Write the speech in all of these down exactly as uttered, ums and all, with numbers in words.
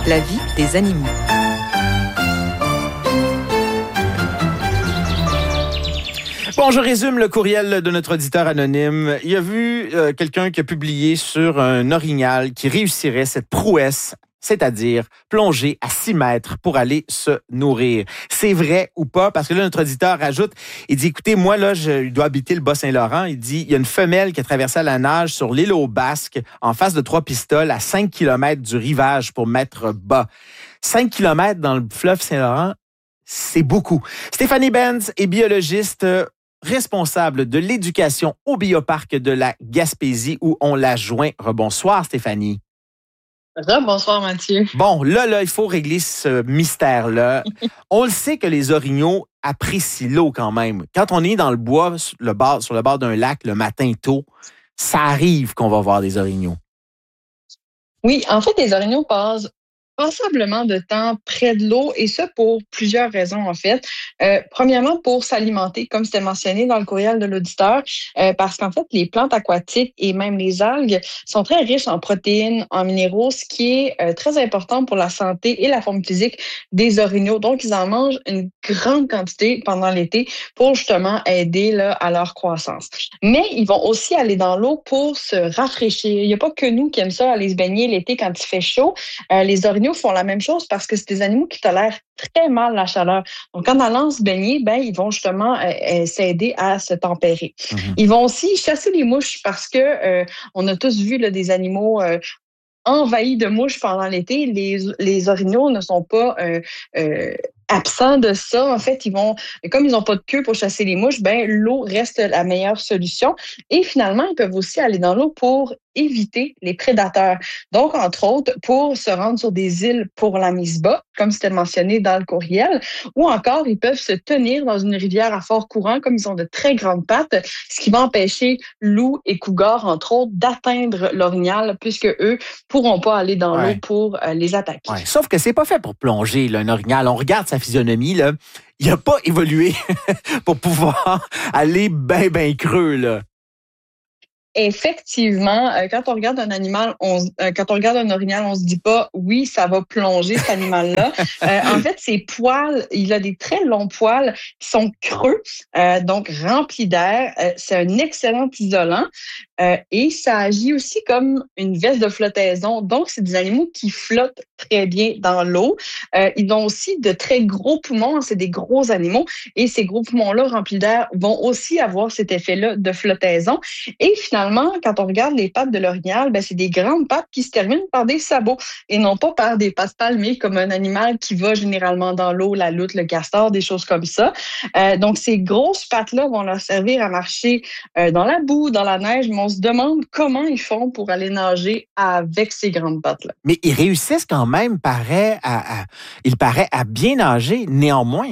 La vie des animaux. Bon, je résume le courriel de notre auditeur anonyme. Il a vu euh, quelqu'un qui a publié sur un orignal qui réussirait cette prouesse, c'est-à-dire plonger à six mètres pour aller se nourrir. C'est vrai ou pas? Parce que là, notre auditeur rajoute, il dit, écoutez, moi, là, je dois habiter le Bas-Saint-Laurent. Il dit, il y a une femelle qui a traversé à la nage sur l'île aux Basques en face de Trois-Pistoles à cinq kilomètres du rivage pour mettre bas. cinq kilomètres dans le fleuve Saint-Laurent, c'est beaucoup. Stéphanie Benz est biologiste responsable de l'éducation au bioparc de la Gaspésie où on la joint. Rebonsoir, Stéphanie. Bonsoir, Mathieu. Bon, là, là, il faut régler ce mystère-là. On le sait que les orignaux apprécient l'eau quand même. Quand on est dans le bois, sur le bord, sur le bord d'un lac, le matin tôt, ça arrive qu'on va voir des orignaux. Oui, en fait, les orignaux passent passablement de temps près de l'eau et ça pour plusieurs raisons en fait. Euh, premièrement, pour s'alimenter, comme c'était mentionné dans le courriel de l'auditeur, euh, parce qu'en fait, les plantes aquatiques et même les algues sont très riches en protéines, en minéraux, ce qui est euh, très important pour la santé et la forme physique des orignaux. Donc, ils en mangent une grande quantité pendant l'été pour justement aider là, à leur croissance. Mais ils vont aussi aller dans l'eau pour se rafraîchir. Il n'y a pas que nous qui aiment ça, aller se baigner l'été quand il fait chaud. Euh, les orignaux font la même chose parce que c'est des animaux qui tolèrent très mal la chaleur. Donc, en allant se baigner, ben, ils vont justement euh, euh, s'aider à se tempérer. Mm-hmm. Ils vont aussi chasser les mouches parce que euh, on a tous vu là, des animaux euh, envahis de mouches pendant l'été. Les, les orignaux ne sont pas euh, euh, absents de ça. En fait, ils vont, comme ils n'ont pas de queue pour chasser les mouches, ben l'eau reste la meilleure solution. Et finalement, ils peuvent aussi aller dans l'eau pour éviter les prédateurs. Donc, entre autres, pour se rendre sur des îles pour la mise bas, comme c'était mentionné dans le courriel, ou encore, ils peuvent se tenir dans une rivière à fort courant, comme ils ont de très grandes pattes, ce qui va empêcher loups et cougars, entre autres, d'atteindre l'orignal, puisque eux pourront pas aller dans ouais. l'eau pour euh, les attaquer. Ouais. Sauf que c'est pas fait pour plonger, là, un orignal. On regarde sa physionomie, là. Il n'a pas évolué pour pouvoir aller bien, bien creux, là. Effectivement, euh, quand on regarde un animal, on, euh, quand on regarde un orignal, on se dit pas oui, ça va plonger cet animal-là. euh, en fait, ses poils, il a des très longs poils qui sont creux, euh, donc remplis d'air. Euh, c'est un excellent isolant euh, et ça agit aussi comme une veste de flottaison. Donc, c'est des animaux qui flottent très bien dans l'eau. Euh, ils ont aussi de très gros poumons, c'est des gros animaux et ces gros poumons-là remplis d'air vont aussi avoir cet effet-là de flottaison. Et finalement, quand on regarde les pattes de l'orignal, ben, c'est des grandes pattes qui se terminent par des sabots et non pas par des pattes palmées comme un animal qui va généralement dans l'eau, la loutre, le castor, des choses comme ça. Euh, donc, ces grosses pattes-là vont leur servir à marcher euh, dans la boue, dans la neige, mais on se demande comment ils font pour aller nager avec ces grandes pattes-là. Mais ils réussissent quand même, paraît, à, à, il paraît, à bien nager néanmoins.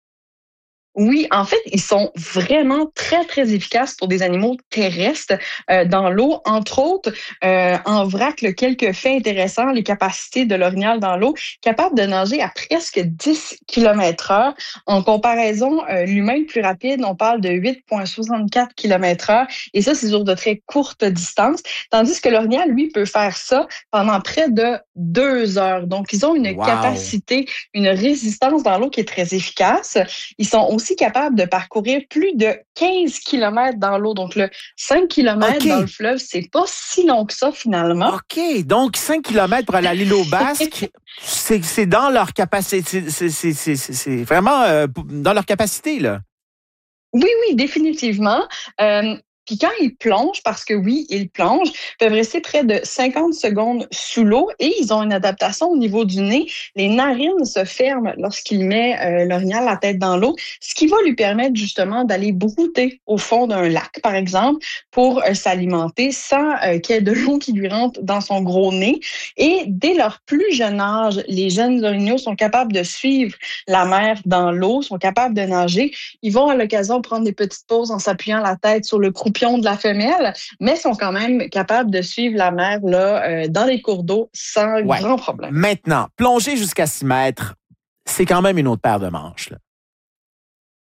Oui, en fait, ils sont vraiment très, très efficaces pour des animaux terrestres euh, dans l'eau. Entre autres, euh, en vrac, là, quelques faits intéressants, les capacités de l'orignal dans l'eau, capable de nager à presque dix kilomètres heure. En comparaison, euh, l'humain le plus rapide, on parle de huit virgule soixante-quatre kilomètres heure. Et ça, c'est sur de très courtes distances. Tandis que l'orignal, lui, peut faire ça pendant près de deux heures. Donc, ils ont une wow. capacité, une résistance dans l'eau qui est très efficace. Ils sont aussi aussi capable de parcourir plus de quinze kilomètres dans l'eau. Donc, le cinq kilomètres okay. dans le fleuve, c'est pas si long que ça, finalement. OK. Donc, cinq kilomètres pour aller à l'île aux Basques, c'est, c'est dans leur capacité. C'est, c'est, c'est, c'est, c'est vraiment euh, dans leur capacité, là. Oui, oui, définitivement. Euh, Puis quand ils plongent, parce que oui, ils plongent, ils peuvent rester près de cinquante secondes sous l'eau et ils ont une adaptation au niveau du nez. Les narines se ferment lorsqu'il met euh, l'orignal la tête dans l'eau, ce qui va lui permettre justement d'aller brouter au fond d'un lac, par exemple, pour euh, s'alimenter sans euh, qu'il y ait de l'eau qui lui rentre dans son gros nez. Et dès leur plus jeune âge, les jeunes orignaux sont capables de suivre la mère dans l'eau, sont capables de nager. Ils vont à l'occasion prendre des petites pauses en s'appuyant la tête sur le croupion de la femelle, mais sont quand même capables de suivre la mère là, euh, dans les cours d'eau sans ouais. grand problème. Maintenant, plonger jusqu'à six mètres, c'est quand même une autre paire de manches, là.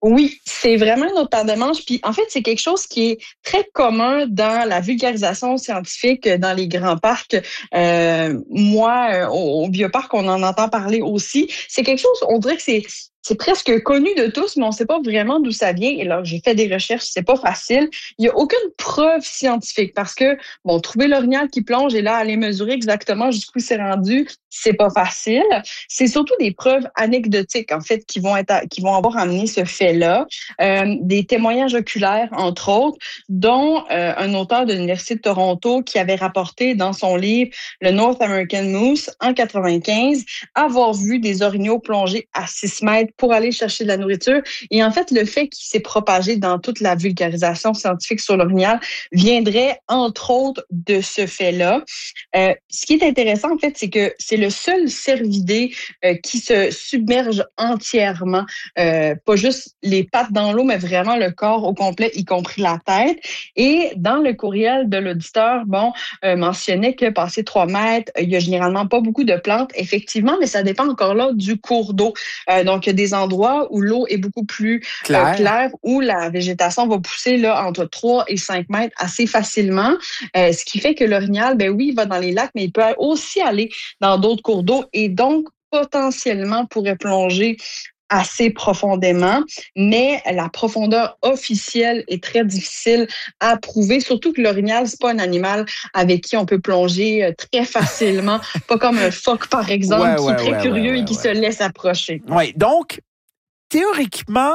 Oui, c'est vraiment une autre paire de manches. Puis en fait, c'est quelque chose qui est très commun dans la vulgarisation scientifique dans les grands parcs. Euh, moi, euh, au, au bioparc, on en entend parler aussi. C'est quelque chose, on dirait que c'est c'est presque connu de tous, mais on ne sait pas vraiment d'où ça vient. Et là, j'ai fait des recherches, c'est pas facile. Il n'y a aucune preuve scientifique parce que, bon, trouver l'orignal qui plonge et là, aller mesurer exactement jusqu'où c'est rendu, c'est pas facile. C'est surtout des preuves anecdotiques, en fait, qui vont être, qui vont avoir amené ce fait-là. Euh, des témoignages oculaires, entre autres, dont euh, un auteur de l'Université de Toronto qui avait rapporté dans son livre Le North American Moose en quatre-vingt-quinze avoir vu des orignaux plonger à six mètres pour aller chercher de la nourriture. Et en fait, le fait qu'il s'est propagé dans toute la vulgarisation scientifique sur l'orignal viendrait, entre autres, de ce fait-là. Euh, ce qui est intéressant, en fait, c'est que c'est le seul cervidé euh, qui se submerge entièrement, euh, pas juste les pattes dans l'eau, mais vraiment le corps au complet, y compris la tête. Et dans le courriel de l'auditeur, bon, euh, mentionnait que passé trois mètres, il y a généralement pas beaucoup de plantes, effectivement, mais ça dépend encore là du cours d'eau. Euh, donc, il y a des endroits où l'eau est beaucoup plus Claire. euh, claire, où la végétation va pousser là entre trois et cinq mètres assez facilement, euh, ce qui fait que l'orignal, ben oui, il va dans les lacs, mais il peut aussi aller dans d'autres cours d'eau et donc potentiellement pourrait plonger assez profondément, mais la profondeur officielle est très difficile à prouver, surtout que l'orignal, c'est pas un animal avec qui on peut plonger très facilement, pas comme un phoque, par exemple, Ouais, qui ouais, est très ouais, curieux ouais, ouais, et qui ouais. se laisse approcher. Oui, donc, théoriquement,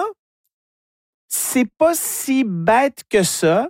c'est pas si bête que ça,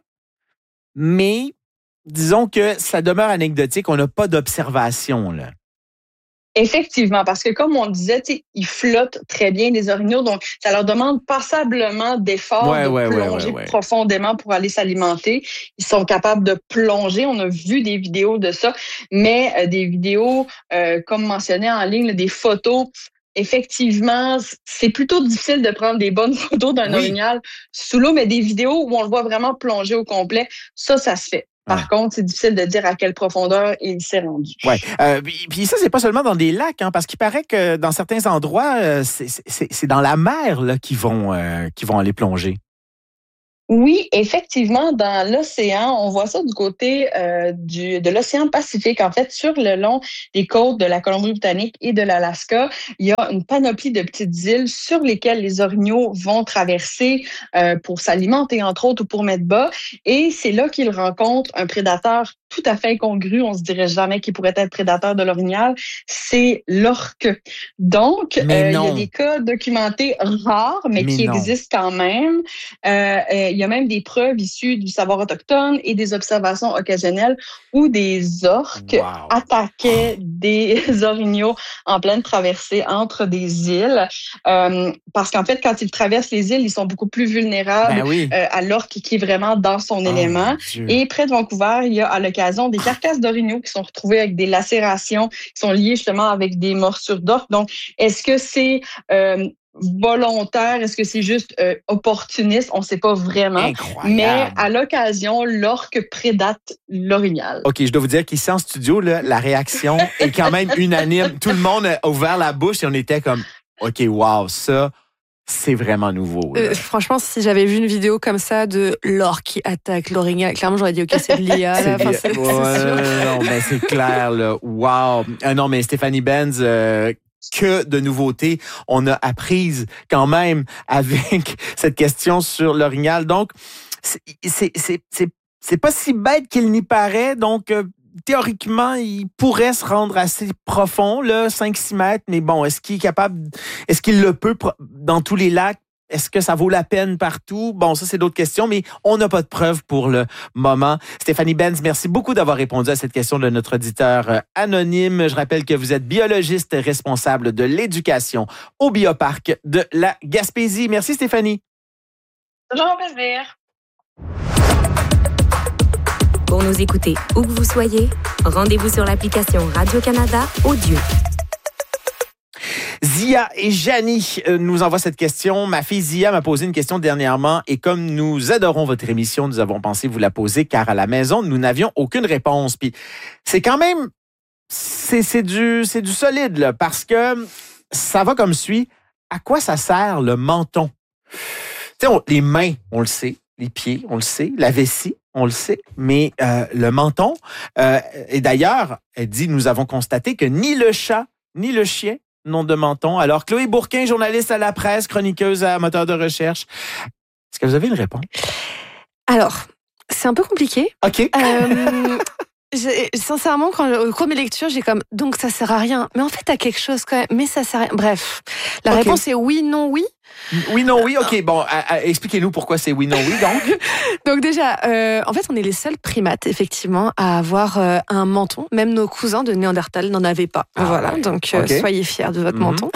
mais disons que ça demeure anecdotique, on n'a pas d'observation, là. Effectivement, parce que comme on disait, ils flottent très bien, les orignaux, donc ça leur demande passablement d'efforts Ouais, de ouais, ouais, plonger ouais, ouais. profondément pour aller s'alimenter. Ils sont capables de plonger. On a vu des vidéos de ça, mais euh, des vidéos, euh, comme mentionné en ligne, là, des photos. Effectivement, c'est plutôt difficile de prendre des bonnes photos d'un Oui. orignal sous l'eau, mais des vidéos où on le voit vraiment plonger au complet, ça, ça se fait. Par Ouais. contre, c'est difficile de dire à quelle profondeur il s'est rendu. Oui. Euh, puis ça, c'est pas seulement dans des lacs, hein, parce qu'il paraît que dans certains endroits, euh, c'est, c'est, c'est dans la mer là, qu'ils vont, euh, qu'ils vont aller plonger. Oui, effectivement, dans l'océan, on voit ça du côté euh, du, de l'océan Pacifique. En fait, sur le long des côtes de la Colombie-Britannique et de l'Alaska, il y a une panoplie de petites îles sur lesquelles les orignaux vont traverser euh, pour s'alimenter, entre autres, ou pour mettre bas. Et c'est là qu'ils rencontrent un prédateur tout à fait incongru. On se dirait jamais qu'il pourrait être prédateur de l'orignal. C'est l'orque. Donc, euh, il y a des cas documentés rares, mais, mais qui non. existent quand même. Euh, euh, il y a même des preuves issues du savoir autochtone et des observations occasionnelles où des orques wow. attaquaient des orignaux en pleine traversée entre des îles. Euh, parce qu'en fait, quand ils traversent les îles, ils sont beaucoup plus vulnérables ben oui. euh, à l'orque qui est vraiment dans son oh élément. Et près de Vancouver, il y a à l'occasion des carcasses d'orignaux qui sont retrouvées avec des lacérations qui sont liées justement avec des morsures d'orques. Donc, est-ce que c'est... Euh, volontaire, est-ce que c'est juste euh, opportuniste? On ne sait pas vraiment. Incroyable. Mais à l'occasion, l'orque prédate l'orignal. OK, je dois vous dire qu'ici en studio, là, la réaction est quand même unanime. Tout le monde a ouvert la bouche et on était comme, OK, wow, ça, c'est vraiment nouveau. Euh, franchement, si j'avais vu une vidéo comme ça de l'orque qui attaque l'orignal, clairement, j'aurais dit, OK, c'est de l'I A. C'est, enfin, c'est, ouais, c'est sûr. non, mais c'est clair, là. Wow. Euh, non, mais Stéphanie Benz... Euh, que de nouveautés on a apprises quand même avec cette question sur l'orignal. Donc, c'est, c'est, c'est, c'est, c'est pas si bête qu'il n'y paraît. Donc, euh, théoriquement, il pourrait se rendre assez profond, là, cinq six mètres. Mais bon, est-ce qu'il est capable, est-ce qu'il le peut dans tous les lacs? Est-ce que ça vaut la peine partout? Bon, ça, c'est d'autres questions, mais on n'a pas de preuves pour le moment. Stéphanie Benz, merci beaucoup d'avoir répondu à cette question de notre auditeur anonyme. Je rappelle que vous êtes biologiste responsable de l'éducation au Bioparc de la Gaspésie. Merci, Stéphanie. Toujours un plaisir. Pour nous écouter où que vous soyez, rendez-vous sur l'application Radio-Canada Audio. Zia et Janie nous envoient cette question. Ma fille Zia m'a posé une question dernièrement et comme nous adorons votre émission, nous avons pensé vous la poser car à la maison, nous n'avions aucune réponse. Puis c'est quand même, c'est, c'est, du, c'est du solide là, parce que ça va comme suit. À quoi ça sert le menton? Tu sais, on- les mains, on le sait. Les pieds, on le sait. La vessie, on le sait. Mais euh, le menton, euh, et d'ailleurs, elle dit, nous avons constaté que ni le chat, ni le chien n'ont de menton. Alors, Chloé Bourquin, journaliste à la presse, chroniqueuse à moteur de recherche. Est-ce que vous avez une réponse? Alors, c'est un peu compliqué. OK. Euh, j'ai- sincèrement, quand au cours de mes lectures, j'ai comme donc ça sert à rien. Mais en fait, t'as quelque chose quand même. Mais ça sert à rien. Bref, la Ok. réponse est oui, non, oui. Oui, non, oui. OK, bon, à- à- expliquez-nous pourquoi c'est oui, non, oui, donc. Donc déjà, euh, en fait, on est les seuls primates, effectivement, à avoir euh, un menton. Même nos cousins de Néandertal n'en avaient pas. Ah voilà, ouais. donc euh, Ok. soyez fiers de votre Mhm. menton.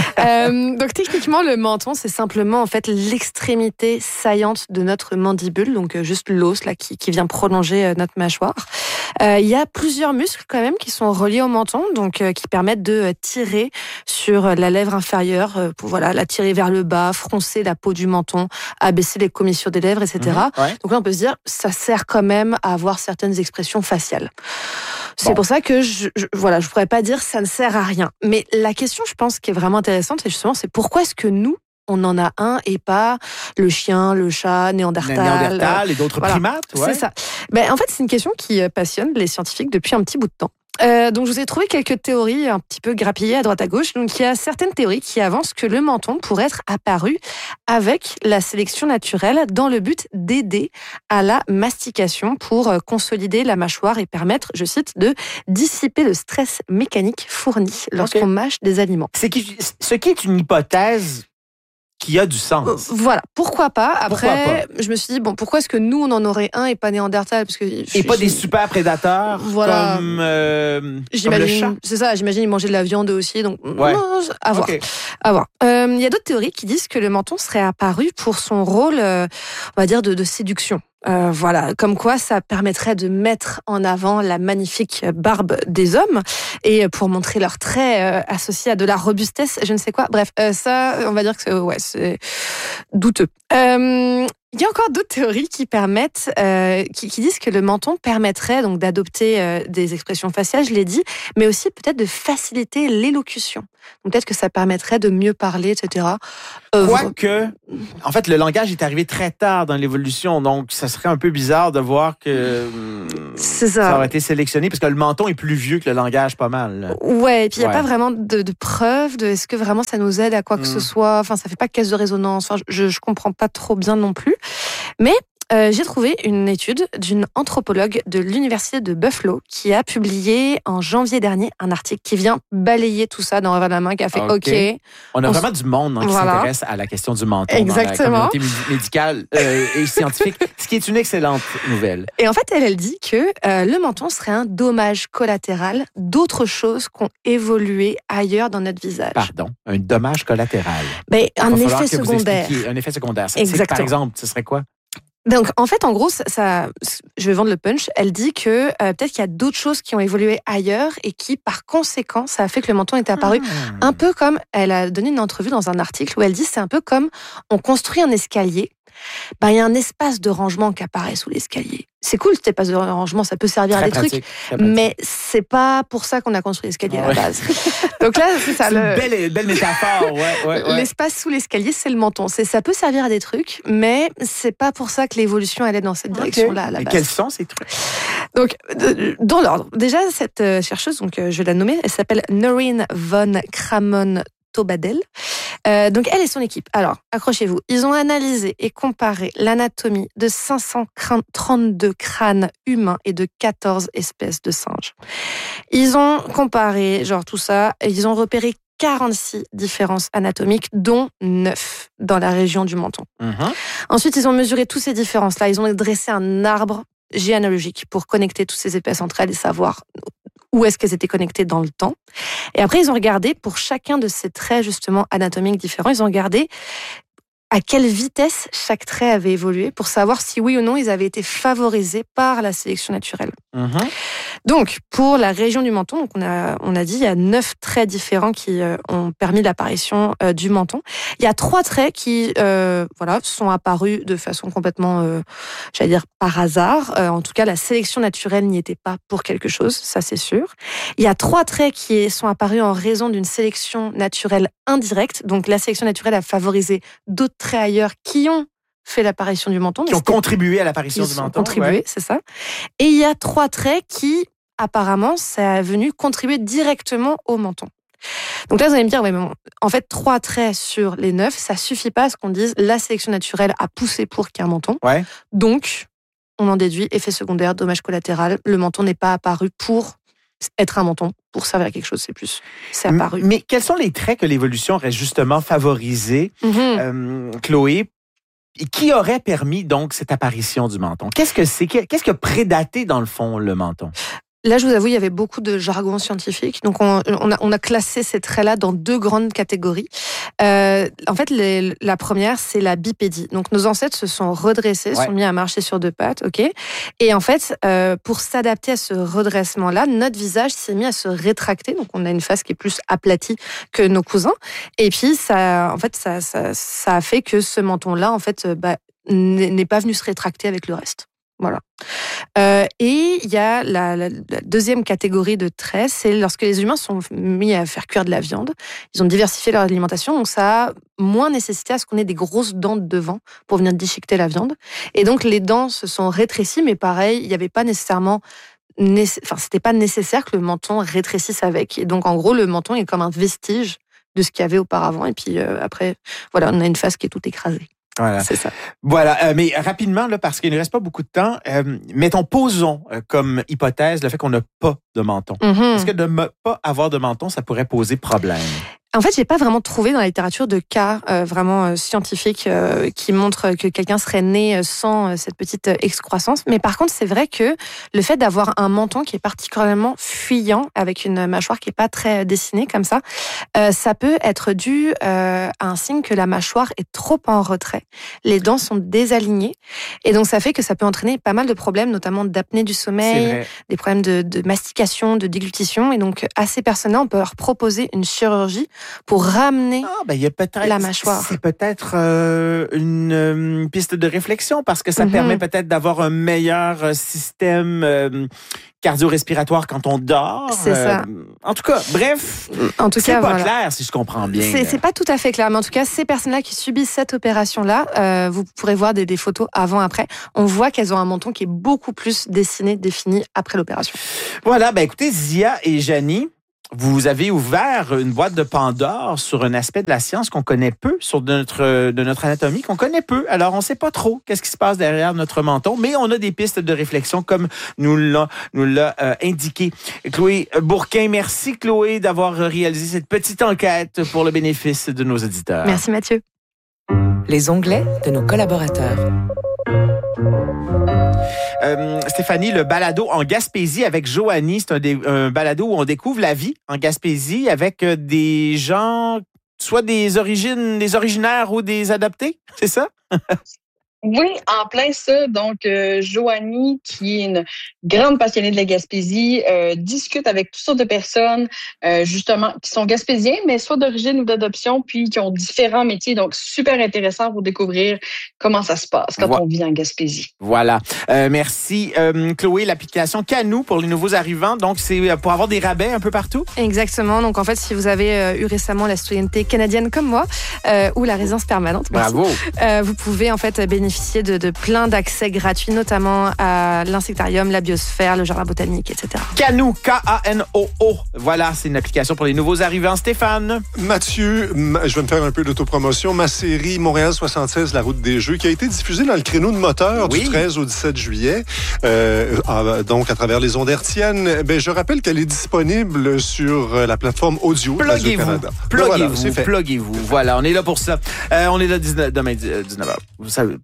Euh, donc techniquement, le menton, c'est simplement en fait l'extrémité saillante de notre mandibule, donc euh, juste l'os là qui, qui vient prolonger euh, notre mâchoire. Euh, Il y a plusieurs muscles quand même qui sont reliés au menton, donc euh, qui permettent de euh, tirer sur la lèvre inférieure, euh, pour voilà la tirer vers le bas, froncer la peau du menton, abaisser les commissures des lèvres, et cetera. Mhm, ouais. Donc là, on peut se dire, ça sert quand même à avoir certaines expressions faciales. C'est Bon. pour ça que je, je, voilà, je pourrais pas dire ça ne sert à rien. Mais la question, je pense, qui est vraiment intéressante, c'est justement, c'est pourquoi est-ce que nous, on en a un et pas le chien, le chat, Néandertal. Néandertal et d'autres voilà. primates, ouais. C'est ça. Ben, en fait, c'est une question qui euh, passionne les scientifiques depuis un petit bout de temps. Euh, donc, je vous ai trouvé quelques théories un petit peu grappillées à droite à gauche. Donc, il y a certaines théories qui avancent que le menton pourrait être apparu avec la sélection naturelle dans le but d'aider à la mastication pour euh, consolider la mâchoire et permettre, je cite, de dissiper le stress mécanique fourni lorsqu'on Ok. mâche des aliments. C'est qui, ce qui est une hypothèse qui a du sens. Euh, Voilà, pourquoi pas. Après, Pourquoi je me suis dit, bon, pourquoi est-ce que nous, on en aurait un et pas Néandertal? Parce que Et pas des super prédateurs Voilà. comme, euh, comme le chat. J'imagine, c'est ça, j'imagine ils mangeaient de la viande aussi, donc Ouais. non, à voir. OK. À voir. Euh, Il y a d'autres théories qui disent que le menton serait apparu pour son rôle, euh, on va dire, de, de séduction. Euh, voilà, comme quoi ça permettrait de mettre en avant la magnifique barbe des hommes et pour montrer leurs traits euh, associés à de la robustesse, je ne sais quoi. Bref, euh, ça, on va dire que c'est, ouais, c'est douteux. Euh, Il y a encore d'autres théories qui permettent, euh, qui, qui disent que le menton permettrait donc d'adopter euh, des expressions faciales, je l'ai dit, mais aussi peut-être de faciliter l'élocution. Donc peut-être que ça permettrait de mieux parler, et cetera. Euh, Quoique, en fait, le langage est arrivé très tard dans l'évolution, donc ça serait un peu bizarre de voir que hum, C'est ça ça. aurait été sélectionné, parce que le menton est plus vieux que le langage, pas mal. là. Ouais, et puis il n'y a Ouais. pas vraiment de, de preuves de est-ce que vraiment ça nous aide à quoi que Mm. ce soit. Enfin, ça fait pas caisse de résonance. Enfin, je, je comprends pas trop bien non plus. Mais euh, j'ai trouvé une étude d'une anthropologue de l'université de Buffalo qui a publié en janvier dernier un article qui vient balayer tout ça dans revers de la main, qui a fait Ok. OK. On a On vraiment du monde hein, qui Voilà. s'intéresse à la question du menton Exactement. dans la communauté médi- médicale euh, et scientifique, ce qui est une excellente nouvelle. Et en fait, elle, elle dit que euh, le menton serait un dommage collatéral d'autres choses qui ont évolué ailleurs dans notre visage. Pardon, un dommage collatéral. Mais Il un va falloir effet que vous secondaire. expliquiez. Un effet secondaire. C'est- c'est- Exactement. Par exemple, ce serait quoi? Donc, en fait, en gros, ça, ça- je vais vendre le punch. Elle dit que euh, peut-être qu'il y a d'autres choses qui ont évolué ailleurs et qui, par conséquent, ça a fait que le menton est apparu. Ah. Un peu comme, elle a donné une entrevue dans un article où elle dit, c'est un peu comme on construit un escalier. Ben, il y a un espace de rangement qui apparaît sous l'escalier. C'est cool, cet espace de rangement, ça peut servir Très à des pratique, trucs, très pratique. mais c'est pas pour ça qu'on a construit l'escalier à Ouais. la base. Donc là, c'est ça. C'est le- une belle, belle métaphore, ouais, ouais, ouais. L'espace sous l'escalier, c'est le menton. C'est, ça peut servir à des trucs, mais c'est pas pour ça que l'évolution allait dans cette direction-là à la Et base. quels sont ces trucs? Donc, de- dans l'ordre. Déjà, cette euh, chercheuse, donc euh, je vais la nommer, elle s'appelle Noreen von Kramon Tobadel. Euh, donc, elle et son équipe. Alors, accrochez-vous. Ils ont analysé et comparé l'anatomie de cinq cent trente-deux crânes humains et de quatorze espèces de singes. Ils ont comparé, genre tout ça, et ils ont repéré quarante-six différences anatomiques, dont neuf dans la région du menton. Mhm. Ensuite, ils ont mesuré toutes ces différences-là. Ils ont dressé un arbre généalogique pour connecter toutes ces espèces entre elles et savoir où est-ce qu'elles étaient connectées dans le temps. Et après, ils ont regardé pour chacun de ces traits justement anatomiques différents, ils ont regardé à quelle vitesse chaque trait avait évolué pour savoir si oui ou non ils avaient été favorisés par la sélection naturelle. Mhm. Donc, pour la région du menton, donc on a, on a dit il y a neuf traits différents qui euh, ont permis l'apparition euh, du menton. Il y a trois traits qui, euh, voilà, sont apparus de façon complètement, euh, j'allais dire par hasard. Euh, en tout cas, la sélection naturelle n'y était pas pour quelque chose, ça c'est sûr. Il y a trois traits qui sont apparus en raison d'une sélection naturelle indirecte. Donc, la sélection naturelle a favorisé d'autres traits ailleurs qui ont fait l'apparition du menton. Qui ont contribué à l'apparition du menton. Contribué, ouais. C'est ça. Et il y a trois traits qui, apparemment, ça est venu contribuer directement au menton. Donc là, vous allez me dire, ouais, bon, en fait, trois traits sur les neuf, ça suffit pas à ce qu'on dise la sélection naturelle a poussé pour qu'il y ait un menton. Ouais. Donc, on en déduit effet secondaire, dommage collatéral. Le menton n'est pas apparu pour être un menton, pour servir à quelque chose, c'est plus. C'est apparu. Mais quels sont les traits que l'évolution aurait justement favorisés, mm-hmm. euh, Chloé, et qui aurait permis donc cette apparition du menton? Qu'est-ce que c'est? Qu'est-ce qui a prédaté, dans le fond, le menton? Là, je vous avoue, il y avait beaucoup de jargon scientifique. Donc, on, on, a, on a classé ces traits-là dans deux grandes catégories. Euh, en fait, les, la première, c'est la bipédie. Donc, nos ancêtres se sont redressés, ouais. sont mis à marcher sur deux pattes, ok. Et en fait, euh, pour s'adapter à ce redressement-là, notre visage s'est mis à se rétracter. Donc, on a une face qui est plus aplatie que nos cousins. Et puis, ça, en fait, ça, ça, ça a fait que ce menton-là, en fait, bah, n'est pas venu se rétracter avec le reste. Voilà. Euh, et il y a la, la, la deuxième catégorie de traits, c'est lorsque les humains sont mis à faire cuire de la viande. Ils ont diversifié leur alimentation, donc ça a moins nécessité à ce qu'on ait des grosses dents de devant pour venir déchiqueter la viande. Et donc les dents se sont rétrécies, mais pareil, il n'y avait pas nécessairement... Nécess... Enfin, c'était pas nécessaire que le menton rétrécisse avec. Et donc en gros, le menton est comme un vestige de ce qu'il y avait auparavant. Et puis euh, après, voilà, on a une face qui est toute écrasée. Voilà. C'est ça. Voilà, euh, mais rapidement, là, parce qu'il ne reste pas beaucoup de temps, euh, mettons, posons euh, comme hypothèse le fait qu'on n'a pas de menton. Mm-hmm. Est-ce que de ne pas avoir de menton, ça pourrait poser problème? En fait, j'ai pas vraiment trouvé dans la littérature de cas euh, vraiment euh, scientifiques euh, qui montrent que quelqu'un serait né sans euh, cette petite euh, excroissance. Mais par contre, c'est vrai que le fait d'avoir un menton qui est particulièrement fuyant, avec une mâchoire qui est pas très dessinée comme ça, euh, ça peut être dû euh, à un signe que la mâchoire est trop en retrait. Les dents sont désalignées. Et donc, ça fait que ça peut entraîner pas mal de problèmes, notamment d'apnée du sommeil, des problèmes de, de mastication, de déglutition. Et donc, à ces personnes-là, on peut leur proposer une chirurgie pour ramener ah, ben, y a peut-être, la mâchoire. C'est peut-être euh, une, une piste de réflexion parce que ça mm-hmm. permet peut-être d'avoir un meilleur système euh, cardio-respiratoire quand on dort. C'est euh, ça. En tout cas, bref, en tout c'est cas, pas voilà. clair si je comprends bien. C'est, c'est pas tout à fait clair, mais en tout cas, ces personnes-là qui subissent cette opération-là, euh, vous pourrez voir des, des photos avant-après. On voit qu'elles ont un menton qui est beaucoup plus dessiné, défini après l'opération. Voilà, ben écoutez, Zia et Janie, vous avez ouvert une boîte de Pandore sur un aspect de la science qu'on connaît peu, sur de notre, de notre anatomie qu'on connaît peu. Alors, on ne sait pas trop qu'est-ce qui se passe derrière notre menton, mais on a des pistes de réflexion comme nous l'a, nous l'a euh, indiqué Chloé Bourquin. Merci, Chloé, d'avoir réalisé cette petite enquête pour le bénéfice de nos auditeurs. Merci, Mathieu. Les onglets de nos collaborateurs. Euh, Stéphanie, le balado en Gaspésie avec Joanie, c'est un, des, un balado où on découvre la vie en Gaspésie avec des gens, soit des origines, des originaires ou des adoptés, c'est ça? Oui, en plein ça. Donc, euh, Joanie, qui est une grande passionnée de la Gaspésie, euh, discute avec toutes sortes de personnes, euh, justement, qui sont gaspésiens, mais soit d'origine ou d'adoption, puis qui ont différents métiers. Donc, super intéressant pour découvrir comment ça se passe quand Vo- on vit en Gaspésie. Voilà. Euh, merci. Euh, Chloé, l'application Canoo pour les nouveaux arrivants. Donc, c'est pour avoir des rabais un peu partout? Exactement. Donc, en fait, si vous avez euh, eu récemment la citoyenneté canadienne comme moi, euh, ou la résidence permanente, merci, bravo. Euh, vous pouvez, en fait, bénéficier De, de plein d'accès gratuits, notamment à l'insectarium, la biosphère, le jardin botanique, et cetera. Canoo, K A N O O. Voilà, c'est une application pour les nouveaux arrivants. Stéphane? Mathieu, je vais me faire un peu d'autopromotion. Ma série Montréal soixante-seize, La route des jeux, qui a été diffusée dans le créneau de moteur oui. du treize au dix-sept juillet, euh, donc à travers les ondes hertziennes. Ben, je rappelle qu'elle est disponible sur la plateforme audio Radio-Canada. Pluguez-vous, voilà, pluguez-vous. Voilà, on est là pour ça. Euh, on est là dix-neuf, demain dix-neuf heures. Vous savez...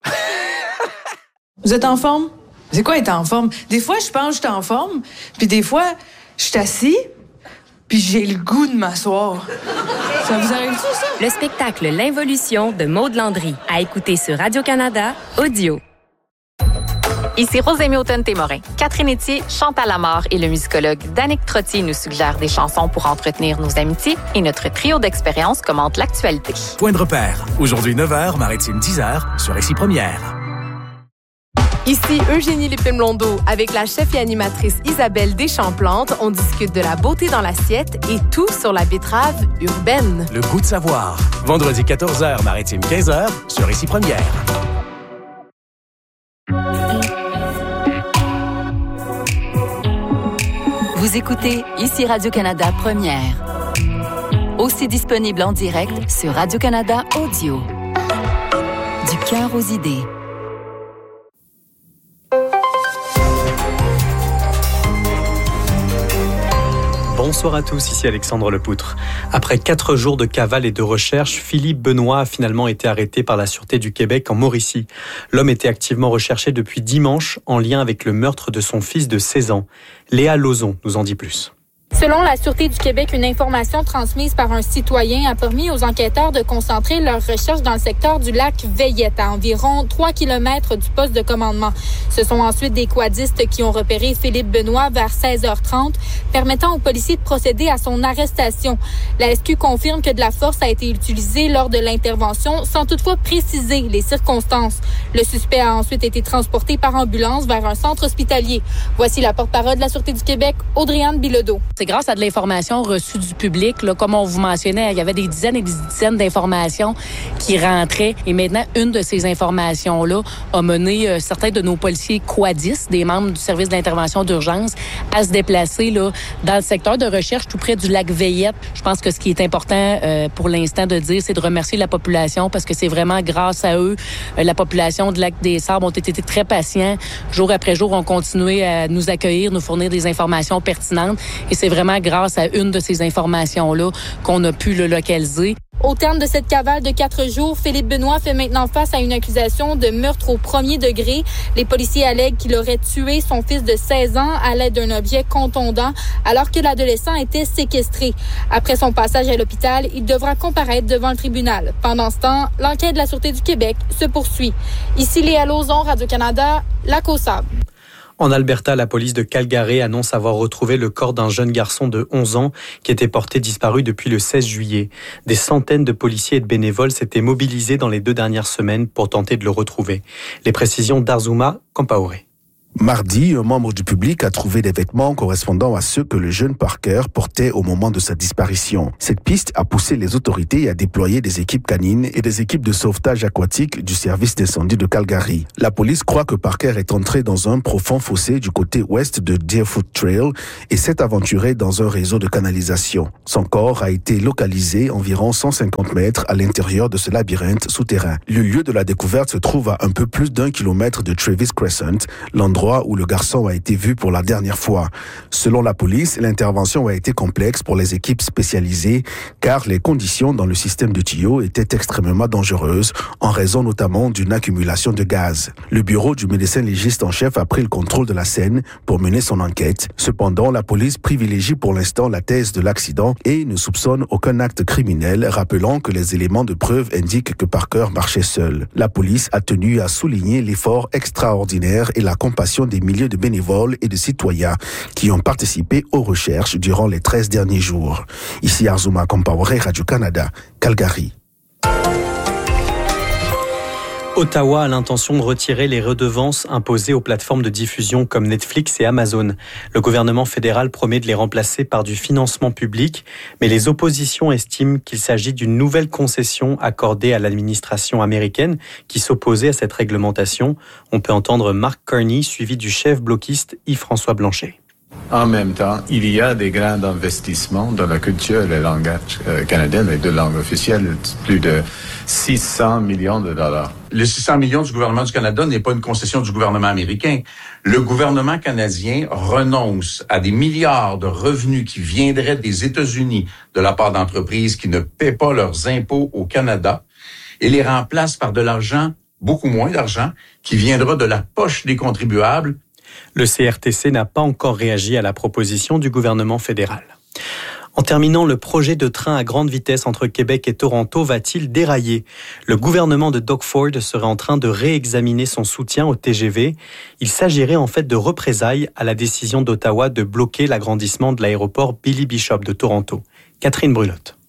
Vous êtes en forme? C'est quoi être en forme? Des fois, je pense que je suis en forme, puis des fois, je suis assis, puis j'ai le goût de m'asseoir. Ça vous arrive-tu, ça? Le spectacle L'Involution de Maud Landry, à écouter sur Radio-Canada, audio. Ici Rosémie Automne-Témorin. Catherine Etier, Chantal Lamarre et le musicologue Danick Trottier nous suggèrent des chansons pour entretenir nos amitiés et notre trio d'expériences commente l'actualité. Point de repère. Aujourd'hui neuf heures, Maritime dix heures, sur Récit Première. Ici Eugénie Lépine-Blondeau avec la chef et animatrice Isabelle Deschamps-Plante. On discute de la beauté dans l'assiette et tout sur la betterave urbaine. Le goût de savoir. Vendredi quatorze heures, maritime quinze heures, sur Ici Première. Vous écoutez Ici Radio-Canada Première. Aussi disponible en direct sur Radio-Canada Audio. Du cœur aux idées. Bonsoir à tous, ici Alexandre Lepoutre. Après quatre jours de cavale et de recherche, Philippe Benoît a finalement été arrêté par la Sûreté du Québec en Mauricie. L'homme était activement recherché depuis dimanche en lien avec le meurtre de son fils de seize ans. Léa Lauzon nous en dit plus. Selon la Sûreté du Québec, une information transmise par un citoyen a permis aux enquêteurs de concentrer leurs recherches dans le secteur du lac Veillette, à environ trois kilomètres du poste de commandement. Ce sont ensuite des quadistes qui ont repéré Philippe Benoît vers seize heures trente, permettant aux policiers de procéder à son arrestation. La S Q confirme que de la force a été utilisée lors de l'intervention, sans toutefois préciser les circonstances. Le suspect a ensuite été transporté par ambulance vers un centre hospitalier. Voici la porte-parole de la Sûreté du Québec, Audrey-Anne Bilodeau. C'est grâce à de l'information reçue du public, là, comme on vous mentionnait, il y avait des dizaines et des dizaines d'informations qui rentraient. Et maintenant, une de ces informations-là a mené euh, certains de nos policiers quadistes, des membres du service d'intervention d'urgence, à se déplacer là, dans le secteur de recherche tout près du lac Veillette. Je pense que ce qui est important euh, pour l'instant de dire, c'est de remercier la population parce que c'est vraiment grâce à eux. Euh, la population du lac des Sables ont été très patients. Jour après jour, ont continué à nous accueillir, nous fournir des informations pertinentes. Et c'est vraiment grâce à une de ces informations-là qu'on a pu le localiser. Au terme de cette cavale de quatre jours, Philippe Benoît fait maintenant face à une accusation de meurtre au premier degré. Les policiers allèguent qu'il aurait tué son fils de seize ans à l'aide d'un objet contondant alors que l'adolescent était séquestré. Après son passage à l'hôpital, il devra comparaître devant le tribunal. Pendant ce temps, l'enquête de la Sûreté du Québec se poursuit. Ici Léa Lauzon, Radio-Canada, Lac aux Sables. En Alberta, la police de Calgary annonce avoir retrouvé le corps d'un jeune garçon de onze ans qui était porté disparu depuis le seize juillet. Des centaines de policiers et de bénévoles s'étaient mobilisés dans les deux dernières semaines pour tenter de le retrouver. Les précisions d'Arzuma Compaoré. Mardi, un membre du public a trouvé des vêtements correspondant à ceux que le jeune Parker portait au moment de sa disparition. Cette piste a poussé les autorités à déployer des équipes canines et des équipes de sauvetage aquatique du service d'incendie de Calgary. La police croit que Parker est entré dans un profond fossé du côté ouest de Deerfoot Trail et s'est aventuré dans un réseau de canalisation. Son corps a été localisé environ cent cinquante mètres à l'intérieur de ce labyrinthe souterrain. Le lieu de la découverte se trouve à un peu plus d'un kilomètre de Travis Crescent, l'endroit où le garçon a été vu pour la dernière fois. Selon la police, l'intervention a été complexe pour les équipes spécialisées car les conditions dans le système de tuyaux étaient extrêmement dangereuses en raison notamment d'une accumulation de gaz. Le bureau du médecin légiste en chef a pris le contrôle de la scène pour mener son enquête. Cependant, la police privilégie pour l'instant la thèse de l'accident et ne soupçonne aucun acte criminel, rappelant que les éléments de preuve indiquent que Parker marchait seul. La police a tenu à souligner l'effort extraordinaire et la compassion des milliers de bénévoles et de citoyens qui ont participé aux recherches durant les treize derniers jours. Ici Arzuma Compaoré, Radio-Canada, Calgary. Ottawa a l'intention de retirer les redevances imposées aux plateformes de diffusion comme Netflix et Amazon. Le gouvernement fédéral promet de les remplacer par du financement public, mais les oppositions estiment qu'il s'agit d'une nouvelle concession accordée à l'administration américaine qui s'opposait à cette réglementation. On peut entendre Mark Carney, suivi du chef bloquiste Yves-François Blanchet. En même temps, il y a des grands investissements dans la culture et la langue canadienne et de langue officielle, plus de six cents millions de dollars. Les six cents millions du gouvernement du Canada n'est pas une concession du gouvernement américain. Le gouvernement canadien renonce à des milliards de revenus qui viendraient des États-Unis de la part d'entreprises qui ne paient pas leurs impôts au Canada et les remplace par de l'argent, beaucoup moins d'argent, qui viendra de la poche des contribuables. Le C R T C n'a pas encore réagi à la proposition du gouvernement fédéral. En terminant, le projet de train à grande vitesse entre Québec et Toronto va-t-il dérailler? Le gouvernement de Doug Ford serait en train de réexaminer son soutien au T G V. Il s'agirait en fait de représailles à la décision d'Ottawa de bloquer l'agrandissement de l'aéroport Billy Bishop de Toronto. Catherine Brulotte.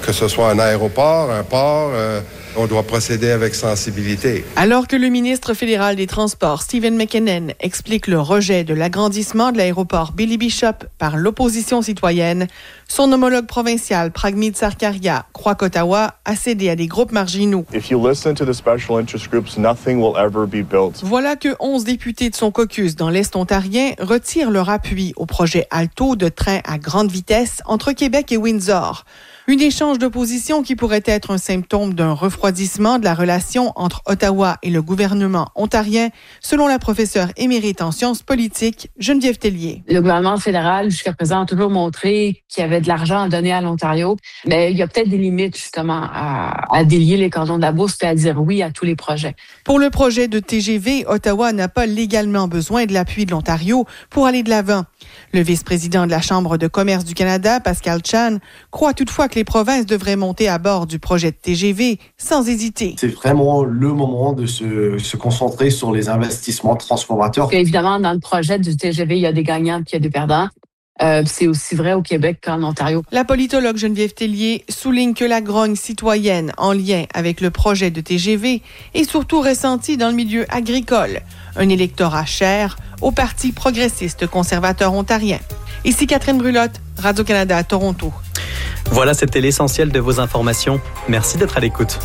Que ce soit un aéroport, un port, euh, on doit procéder avec sensibilité. Alors que le ministre fédéral des Transports, Stephen McKinnon, explique le rejet de l'agrandissement de l'aéroport Billy Bishop par l'opposition citoyenne, son homologue provincial, Pragmeet Sarkaria, croit qu'Ottawa a cédé à des groupes marginaux. If you listen to the special interest groups, nothing will ever be built. Voilà que onze députés de son caucus dans l'Est ontarien retirent leur appui au projet Alto de train à grande vitesse entre Québec et Windsor. Un échange d'opposition qui pourrait être un symptôme d'un refroidissement de la relation entre Ottawa et le gouvernement ontarien, selon la professeure émérite en sciences politiques, Geneviève Tellier. Le gouvernement fédéral, jusqu'à présent, a toujours montré qu'il y avait de l'argent à donner à l'Ontario, mais il y a peut-être des limites, justement, à, à délier les cordons de la bourse et à dire oui à tous les projets. Pour le projet de T G V, Ottawa n'a pas légalement besoin de l'appui de l'Ontario pour aller de l'avant. Le vice-président de la Chambre de commerce du Canada, Pascal Chan, croit toutefois que les provinces devraient monter à bord du projet de T G V sans hésiter. C'est vraiment le moment de se, se concentrer sur les investissements transformateurs. Et évidemment, dans le projet du T G V, il y a des gagnants et il y a des perdants. Euh, c'est aussi vrai au Québec qu'en Ontario. La politologue Geneviève Tellier souligne que la grogne citoyenne en lien avec le projet de T G V est surtout ressentie dans le milieu agricole, un électorat cher au Parti progressiste conservateur ontarien. Ici Catherine Brulotte, Radio-Canada à Toronto. Voilà, c'était l'essentiel de vos informations. Merci d'être à l'écoute.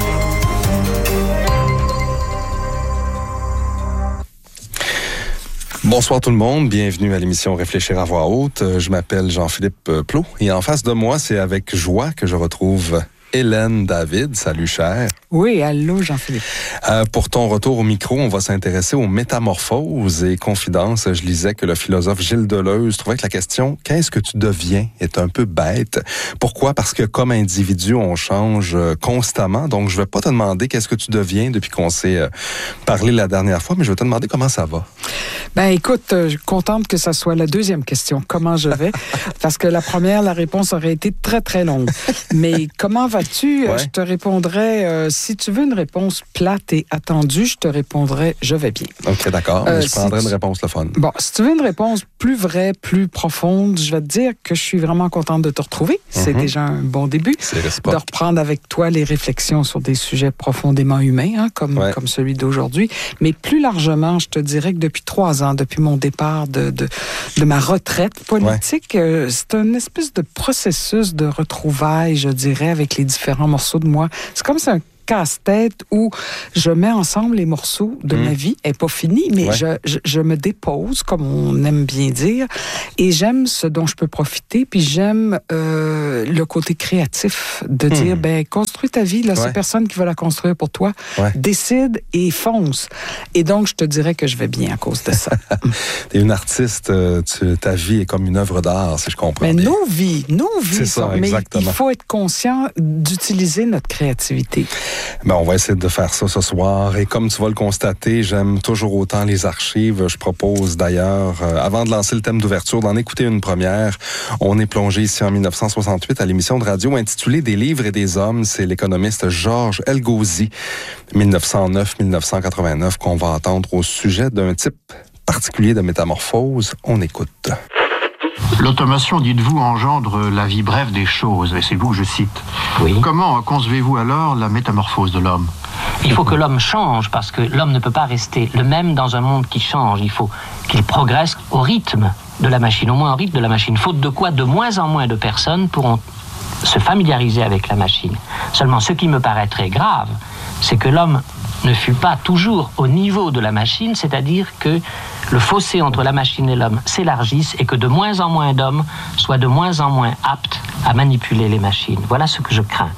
Bonsoir tout le monde, bienvenue à l'émission Réfléchir à voix haute. Je m'appelle Jean-Philippe Plot et en face de moi, c'est avec joie que je retrouve Hélène David. Salut, chère. Oui, allô, Jean-Philippe. Euh, pour ton retour au micro, on va s'intéresser aux métamorphoses et confidences. Je lisais que le philosophe Gilles Deleuze trouvait que la question « Qu'est-ce que tu deviens ?» est un peu bête. Pourquoi? Parce que comme individu, on change constamment. Donc, je ne vais pas te demander qu'est-ce que tu deviens depuis qu'on s'est euh, parlé la dernière fois, mais je vais te demander comment ça va. Ben écoute, euh, je suis contente que ça soit la deuxième question. Comment je vais? Parce que la première, la réponse aurait été très, très longue. Mais comment vas-tu? Ouais. Je te répondrais... Euh, si tu veux une réponse plate et attendue, je te répondrai « je vais bien ». OK, d'accord. Euh, je prendrai si une réponse le fun. Bon, si tu veux une réponse plus vraie, plus profonde, je vais te dire que je suis vraiment contente de te retrouver. Mm-hmm. C'est déjà un bon début. C'est réciproque. De reprendre avec toi les réflexions sur des sujets profondément humains, hein, comme, ouais. comme celui d'aujourd'hui. Mais plus largement, je te dirais que depuis trois ans, depuis mon départ de, de, de ma retraite politique, ouais. euh, c'est un espèce de processus de retrouvailles, je dirais, avec les différents morceaux de moi. C'est comme ça un casse-tête où je mets ensemble les morceaux de mmh. ma vie. Elle n'est pas finie, mais ouais. je, je, je me dépose, comme on aime bien dire, et j'aime ce dont je peux profiter, puis j'aime euh, le côté créatif de mmh. dire, ben construis ta vie, là, ouais. c'est personne qui va la construire pour toi. Ouais. Décide et fonce. Et donc, je te dirais que je vais bien à cause de ça. T'es une artiste, tu, ta vie est comme une œuvre d'art, si je comprends mais bien. Nos vies, nos vies c'est ça, sont, exactement. Mais il faut être conscient d'utiliser notre créativité. Ben, on va essayer de faire ça ce soir. Et comme tu vas le constater, j'aime toujours autant les archives. Je propose d'ailleurs, euh, avant de lancer le thème d'ouverture, d'en écouter une première. On est plongé ici en dix-neuf cent soixante-huit à l'émission de radio intitulée « Des livres et des hommes ». C'est l'économiste Georges Elgouzi, dix-neuf cent neuf à dix-neuf cent quatre-vingt-neuf, qu'on va entendre au sujet d'un type particulier de métamorphose. On écoute. L'automation, dites-vous, engendre la vie brève des choses, et c'est vous que je cite. Oui. Comment concevez-vous alors la métamorphose de l'homme? Il faut que l'homme change, parce que l'homme ne peut pas rester le même dans un monde qui change. Il faut qu'il progresse au rythme de la machine, au moins au rythme de la machine. Faute de quoi, de moins en moins de personnes pourront se familiariser avec la machine. Seulement, ce qui me paraît très grave, c'est que l'homme ne fut pas toujours au niveau de la machine, c'est-à-dire que le fossé entre la machine et l'homme s'élargisse et que de moins en moins d'hommes soient de moins en moins aptes à manipuler les machines. Voilà ce que je crains.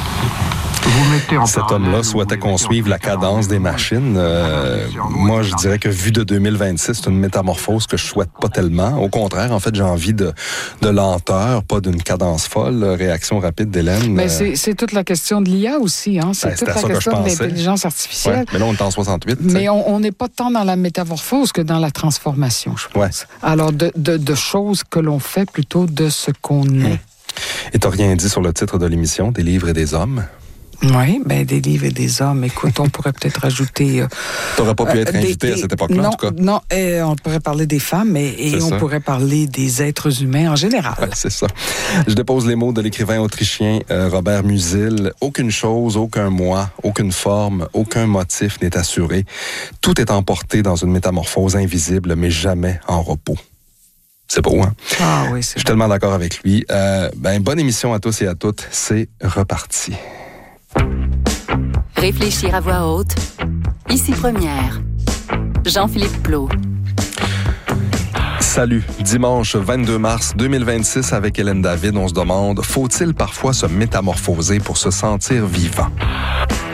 Vous mettez en Cet homme-là souhaitait qu'on suive la cadence des machines. Euh, moi, je dirais que vu de deux mille vingt-six, c'est une métamorphose que je souhaite pas tellement. Au contraire, en fait, j'ai envie de, de lenteur, pas d'une cadence folle. Réaction rapide d'Hélène. Mais c'est, c'est toute la question de l'I A aussi. Hein? C'est ben, toute la question de l'intelligence artificielle. Ouais, mais là, on est en soixante-huit. Mais on n'est pas tant dans la métamorphose que dans la transformation, je pense. Ouais. Alors, de, de, de choses que l'on fait plutôt de ce qu'on est. Et t'as rien dit sur le titre de l'émission, Des livres et des hommes? Oui, ben des livres et des hommes. Écoute, on pourrait peut-être rajouter... Euh, tu n'aurais pas pu être euh, invité des, à cette époque-là, non, en tout cas. Non, et on pourrait parler des femmes et, et on ça. pourrait parler des êtres humains en général. Ouais, c'est ça. Je dépose les mots de l'écrivain autrichien euh, Robert Musil. Aucune chose, aucun moi, aucune forme, aucun motif n'est assuré. Tout est emporté dans une métamorphose invisible, mais jamais en repos. C'est beau, hein? Ah oui, c'est Je suis tellement d'accord avec lui. Euh, ben, bonne émission à tous et à toutes. C'est reparti. Réfléchir à voix haute. Ici Première. Jean-Philippe Plot. Salut. Dimanche vingt-deux mars deux mille vingt-six avec Hélène David, on se demande, faut-il parfois se métamorphoser pour se sentir vivant?